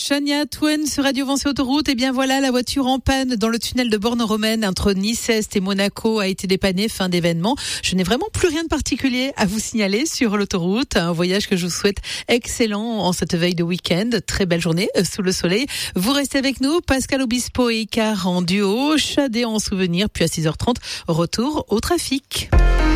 Shania Twain sur Radio Vinci Autoroute. Et bien voilà, la voiture en panne dans le tunnel de Borne-Romaine entre Nice-Est et Monaco a été dépannée fin d'événement. Je n'ai vraiment plus rien de particulier à vous signaler sur l'autoroute. Un voyage que je vous souhaite excellent en cette veille de week-end. Très belle journée sous le soleil. Vous restez avec nous. Pascal Obispo et Icar en duo. Shadé en souvenir. Puis à 6h30, retour au trafic.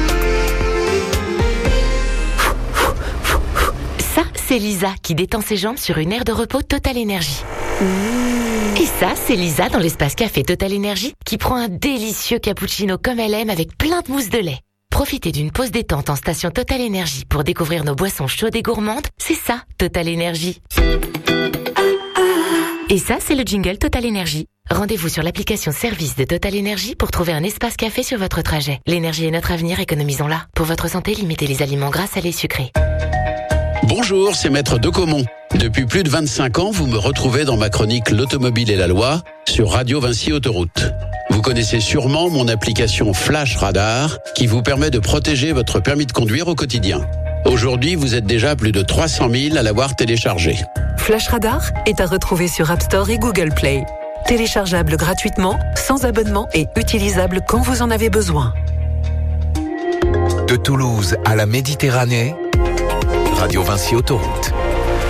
Ça, c'est Lisa qui détend ses jambes sur une aire de repos Total Énergie. Et ça, c'est Lisa dans l'espace café Total Énergie qui prend un délicieux cappuccino comme elle aime avec plein de mousse de lait. Profitez d'une pause détente en station Total Énergie pour découvrir nos boissons chaudes et gourmandes. C'est ça, Total Énergie. Et ça, c'est le jingle Total Énergie. Rendez-vous sur l'application service de Total Énergie pour trouver un espace café sur votre trajet. L'énergie est notre avenir, économisons-la. Pour votre santé, limitez les aliments gras, salés, sucrés. Bonjour, c'est Maître Decomont. Depuis plus de 25 ans, vous me retrouvez dans ma chronique L'automobile et la loi sur Radio Vinci Autoroute. Vous connaissez sûrement mon application Flash Radar qui vous permet de protéger votre permis de conduire au quotidien. Aujourd'hui, vous êtes déjà plus de 300 000 à l'avoir téléchargé. Flash Radar est à retrouver sur App Store et Google Play. Téléchargeable gratuitement, sans abonnement et utilisable quand vous en avez besoin. De Toulouse à la Méditerranée, Radio Vinci Autoroute.